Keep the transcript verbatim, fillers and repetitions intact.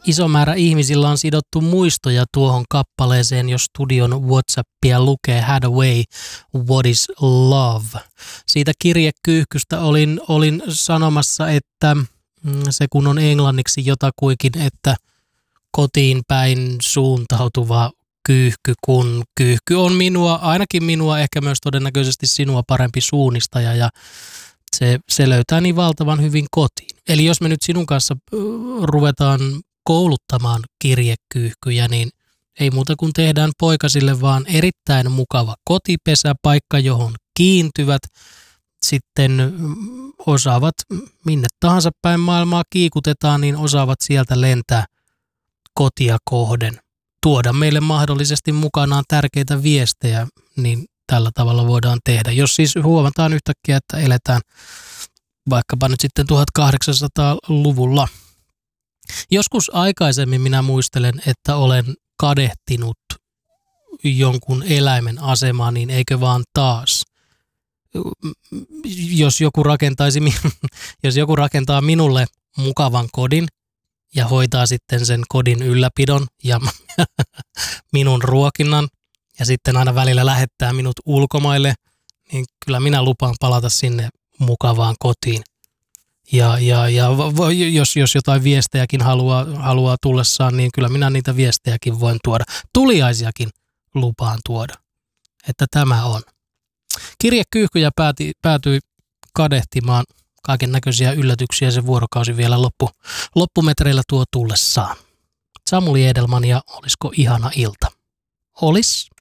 Iso määrä ihmisillä on sidottu muistoja tuohon kappaleeseen, jos studion WhatsAppia lukee Had Away, What is Love. Siitä kirjekyyhkystä olin, olin sanomassa, että se kun on englanniksi jotakuinkin, että kotiin päin suuntautuva kyyhky, kun kyyhky on minua, ainakin minua, ehkä myös todennäköisesti sinua parempi suunnistaja ja se, se löytää niin valtavan hyvin kotiin. Eli jos me nyt sinun kanssa ruvetaan kouluttamaan kirjekyyhkyjä, niin ei muuta kuin tehdään poikasille vaan erittäin mukava kotipesäpaikka, johon kiintyvät. Sitten osaavat, minne tahansa päin maailmaa kiikutetaan, niin osaavat sieltä lentää kotia kohden. Tuoda meille mahdollisesti mukanaan tärkeitä viestejä, niin tällä tavalla voidaan tehdä. Jos siis huomataan yhtäkkiä, että eletään vaikkapa nyt sitten tuhatkahdeksansataaluvulla. Joskus aikaisemmin minä muistelen, että olen kadehtinut jonkun eläimen asemaa, niin eikö vaan taas. Jos joku, rakentaisi, jos joku rakentaa minulle mukavan kodin ja hoitaa sitten sen kodin ylläpidon ja minun ruokinnan ja sitten aina välillä lähettää minut ulkomaille, niin kyllä minä lupaan palata sinne mukavaan kotiin. Ja, ja, ja jos, jos jotain viestejäkin haluaa, haluaa tullessaan, niin kyllä minä niitä viestejäkin voin tuoda. Tuliaisiakin lupaan tuoda, että tämä on. Kirjekyyhkyjä pääti, päätyi kadehtimaan kaiken näköisiä yllätyksiä se vuorokausi vielä loppu, loppumetreillä tuo tullessaan. Samuli Edelman ja olisiko ihana ilta? Olis.